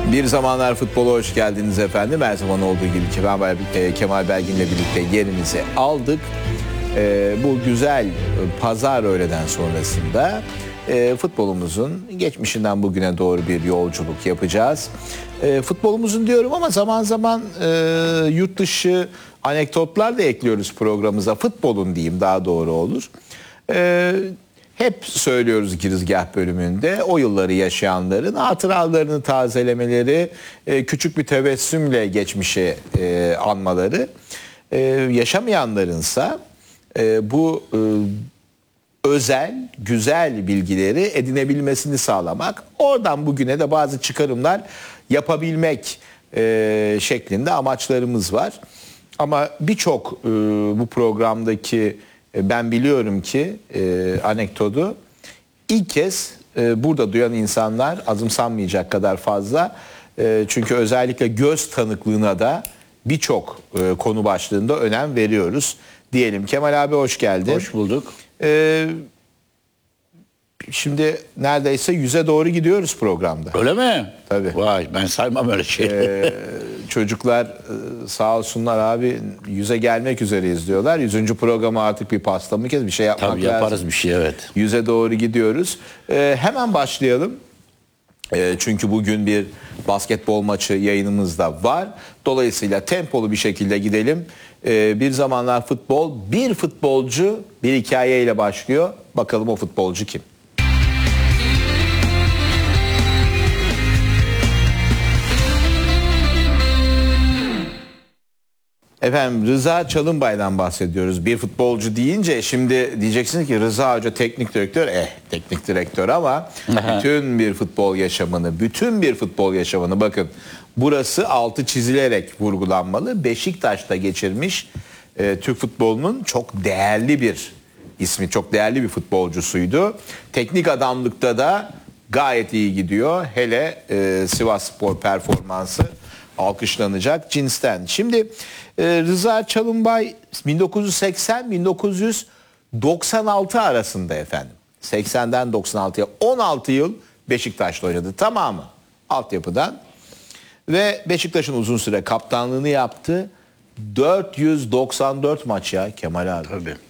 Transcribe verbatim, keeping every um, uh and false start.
Bir Zamanlar Futbola hoş geldiniz efendim. Her zaman olduğu gibi Kemal, Kemal Belgin'le birlikte yerimizi aldık. Bu güzel pazar öğleden sonrasında futbolumuzun geçmişinden bugüne doğru bir yolculuk yapacağız. Futbolumuzun diyorum ama zaman zaman yurt dışı anekdotlar da ekliyoruz programımıza. Futbolun diyeyim daha doğru olur. Hep söylüyoruz girizgah bölümünde o yılları yaşayanların hatıralarını tazelemeleri, küçük bir tebessümle geçmişe anmaları, yaşamayanlarınsa bu özel, güzel bilgileri edinebilmesini sağlamak, oradan bugüne de bazı çıkarımlar yapabilmek şeklinde amaçlarımız var. Ama birçok bu programdaki ben biliyorum ki e, anekdotu ilk kez e, burada duyan insanlar azımsanmayacak kadar fazla. E, çünkü özellikle göz tanıklığına da birçok e, konu başlığında önem veriyoruz. Diyelim Kemal abi hoş geldin. Hoş bulduk. E, şimdi neredeyse yüze doğru gidiyoruz programda. Öyle mi? Tabii. Vay ben saymam öyle şey. Ee, çocuklar sağ olsunlar abi yüze gelmek üzereyiz diyorlar. Yüzüncü programı artık bir pasta mı kez bir şey yapmak Tabii lazım. yaparız bir şey, evet. Yüze doğru gidiyoruz. Ee, hemen başlayalım. Ee, çünkü bugün bir basketbol maçı yayınımız da var. Dolayısıyla tempolu bir şekilde gidelim. Ee, bir Zamanlar Futbol, bir futbolcu bir hikayeyle başlıyor. Bakalım o futbolcu kim? Efendim Rıza Çalınbay'dan bahsediyoruz. Bir futbolcu deyince şimdi diyeceksiniz ki Rıza Hoca teknik direktör. Eh teknik direktör ama bütün bir futbol yaşamını, bütün bir futbol yaşamını bakın. Burası altı çizilerek vurgulanmalı. Beşiktaş'ta geçirmiş e, Türk futbolunun çok değerli bir ismi, çok değerli bir futbolcusuydu. Teknik adamlıkta da gayet iyi gidiyor. Hele e, Sivasspor performansı alkışlanacak cinsten. Şimdi e, Rıza Çalınbay bin dokuz yüz seksen bin dokuz yüz doksan altı arasında efendim. seksenden doksan altıya on altı yıl Beşiktaş'ta oynadı. Tamamı altyapıdan. Ve Beşiktaş'ın uzun süre kaptanlığını yaptı. dört yüz doksan dört maç ya Kemal abi. Tabii.